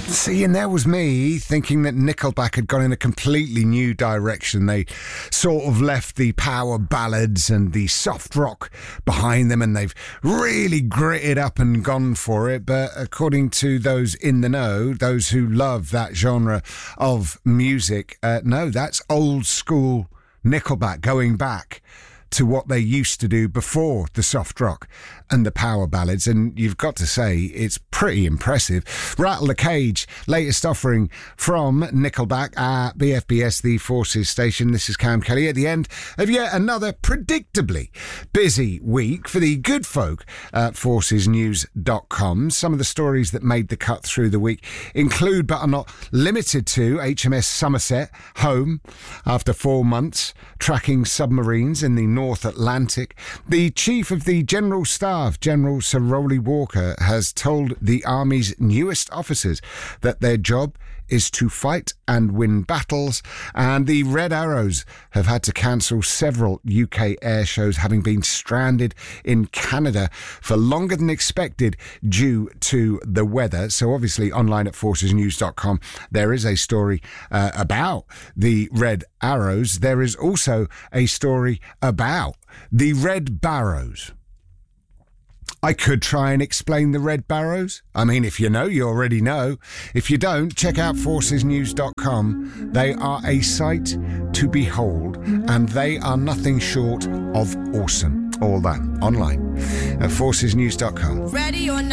See, and there was me thinking that Nickelback had gone in a completely new direction. They sort of left the power ballads and the soft rock behind them, and they've really gritted up and gone for it. But according to those in the know, those who love that genre of music, no, that's old school Nickelback, going back to what they used to do before the soft rock and the power ballads, and you've got to say it's pretty impressive. Rattle the Cage, latest offering from Nickelback at BFBS, the Forces station. This is Cam Kelly at the end of yet another predictably busy week for the good folk at forcesnews.com. Some of the stories that made the cut through the week include, but are not limited to, HMS Somerset home after 4 months tracking submarines in the North Atlantic. The Chief of the General Staff, General Sir Rowley Walker, has told the Army's newest officers that their job is to fight and win battles, and the Red Arrows have had to cancel several UK air shows, having been stranded in Canada for longer than expected due to the weather. So obviously online at forcesnews.com there is a story about the Red Arrows. There is also a story about the Red Barrows. I could try and explain the Red Barrows. I mean, if you know, you already know. If you don't, check out forcesnews.com. They are a sight to behold, and they are nothing short of awesome. All that online at forcesnews.com. Ready or not.